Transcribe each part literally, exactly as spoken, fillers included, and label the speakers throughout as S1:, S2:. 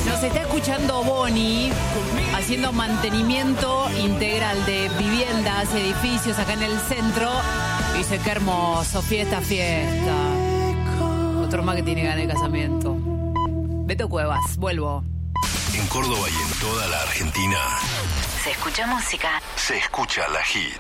S1: Nos está escuchando Bonnie haciendo mantenimiento integral de viviendas, edificios acá en el centro. Y dice, qué hermoso, fiesta, fiesta. Otro más que tiene ganas de casamiento. Beto Cuevas, vuelvo.
S2: En Córdoba y en toda la Argentina
S3: Se escucha música.
S2: se escucha la hit.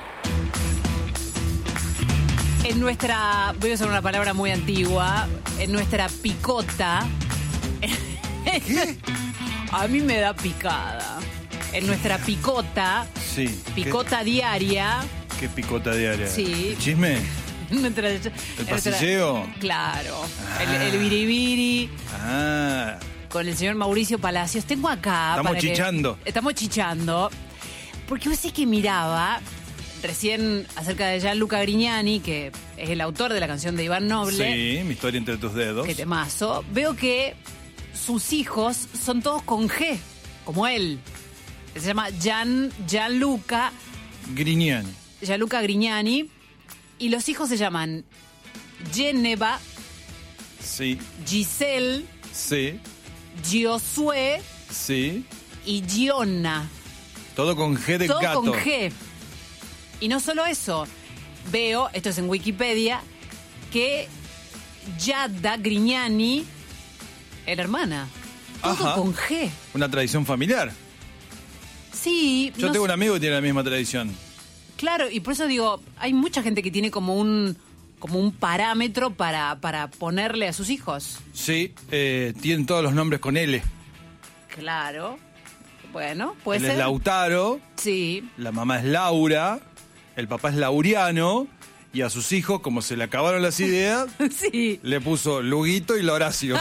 S1: En nuestra, voy a usar una palabra muy antigua, en nuestra picota.
S4: ¿Qué?
S1: A mí me da picada. En nuestra picota,
S4: Sí.
S1: picota diaria.
S4: ¿Qué, qué picota diaria?
S1: Sí.
S4: ¿El chisme?
S1: Nuestra,
S4: ¿El pasilleo?
S1: Claro.
S4: Ah.
S1: El, el biribiri
S4: Ah,
S1: con el señor Mauricio Palacios. Tengo acá.
S4: Estamos
S1: para que-
S4: chichando.
S1: estamos chichando. Porque vos sé que miraba recién acerca de Gianluca Grignani, que es el autor de la canción de Iván Noble.
S4: sí, mi historia entre tus dedos.
S1: Qué temazo. Veo que sus hijos son todos con G, como él. Se llama Gian, Gianluca,
S4: Grignani.
S1: Gianluca Grignani. Y los hijos se llaman Geneva,
S4: Sí,
S1: Giselle,
S4: sí,
S1: Giosué
S4: sí.
S1: y Gionna.
S4: Todo con G de
S1: Todo
S4: gato.
S1: con G. Y no solo eso. Veo, esto es en Wikipedia, que Giada Grignani era hermana. Todo
S4: Ajá.
S1: con G.
S4: Una tradición familiar.
S1: Sí.
S4: Yo
S1: no
S4: tengo
S1: sé-
S4: un amigo que tiene la misma tradición.
S1: Claro, y por eso digo, hay mucha gente que tiene como un como un parámetro para, para ponerle a sus hijos.
S4: Sí, eh, tienen todos los nombres con L.
S1: Claro. Bueno, puede
S4: Él
S1: ser.
S4: es Lautaro,
S1: Sí.
S4: la mamá es Laura, el papá es Lauriano, y a sus hijos, como se le acabaron las ideas,
S1: Sí.
S4: le puso Luguito y la Horacio.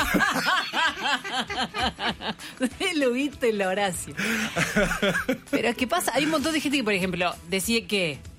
S1: El Huguito y el Horacio. Pero es que pasa, hay un montón de gente que, por ejemplo, decide que